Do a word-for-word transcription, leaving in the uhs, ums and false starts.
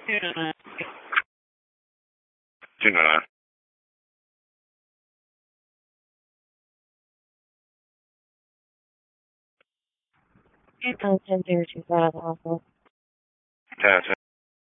two nine. Content there to that awful. ten ten.